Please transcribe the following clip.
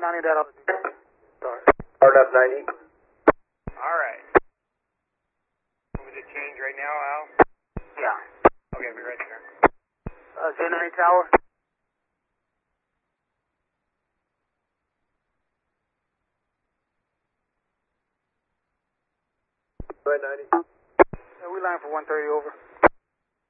90 that altitude. Sorry. RNF 90. Alright. Want me to change right now, Al? Yeah. Okay, I'll be right there. J90 Tower. Go ahead, 90. We line for 130 over.